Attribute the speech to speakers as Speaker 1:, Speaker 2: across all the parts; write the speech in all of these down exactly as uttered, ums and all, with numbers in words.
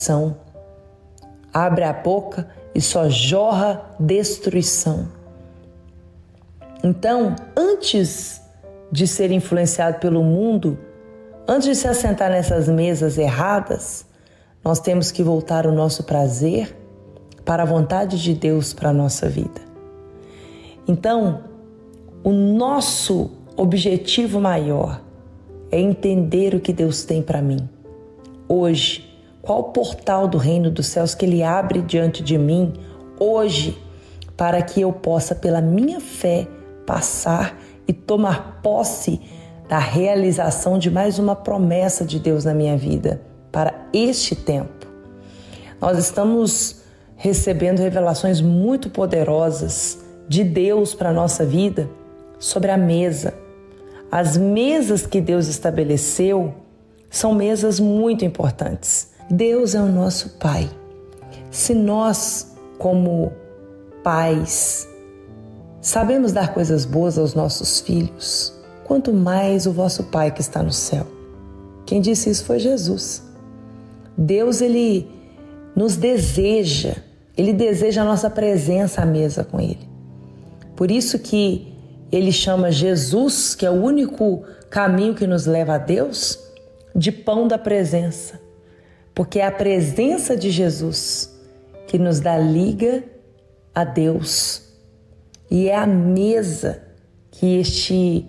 Speaker 1: abre a boca e só jorra destruição. Então, antes de ser influenciado pelo mundo, antes de se assentar nessas mesas erradas, nós temos que voltar o nosso prazer para a vontade de Deus para a nossa vida. Então, o nosso objetivo maior é entender o que Deus tem para mim. Hoje, qual o portal do reino dos céus que Ele abre diante de mim hoje, para que eu possa, pela minha fé, passar e tomar posse da realização de mais uma promessa de Deus na minha vida para este tempo. Nós estamos recebendo revelações muito poderosas de Deus para a nossa vida sobre a mesa. As mesas que Deus estabeleceu são mesas muito importantes. Deus é o nosso Pai. Se nós, como pais, sabemos dar coisas boas aos nossos filhos, quanto mais o vosso Pai que está no céu. Quem disse isso foi Jesus. Deus, Ele nos deseja, Ele deseja a nossa presença à mesa com Ele. Por isso que Ele chama Jesus, que é o único caminho que nos leva a Deus, de pão da presença. Porque é a presença de Jesus que nos dá liga a Deus. E é a mesa que este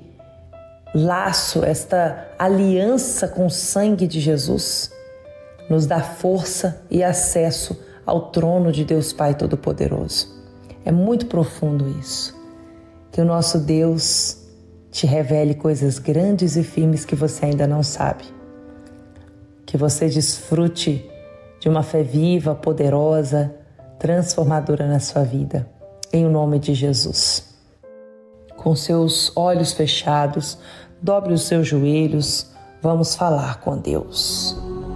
Speaker 1: laço, esta aliança com o sangue de Jesus, nos dá força e acesso ao trono de Deus Pai Todo-Poderoso. É muito profundo isso. Que o nosso Deus te revele coisas grandes e firmes que você ainda não sabe. Que você desfrute de uma fé viva, poderosa, transformadora na sua vida. Em nome de Jesus. Com seus olhos fechados, dobre os seus joelhos, vamos falar com Deus.